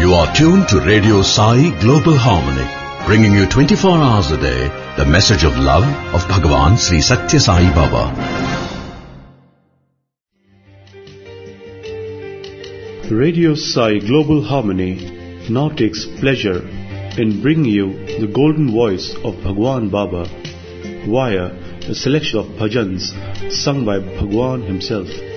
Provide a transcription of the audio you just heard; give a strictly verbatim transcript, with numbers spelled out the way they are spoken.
You are tuned to Radio Sai Global Harmony, bringing you twenty-four hours a day the message of love of Bhagavan Sri Satya Sai Baba. Radio Sai Global Harmony now takes pleasure in bringing you the golden voice of Bhagwan Baba via a selection of bhajans sung by Bhagwan himself.